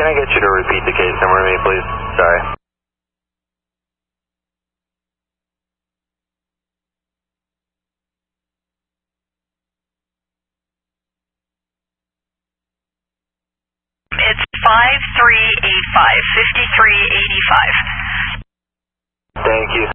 can I get you to repeat the case number to me, please? Sorry. It's 5385, 5385. Thank you.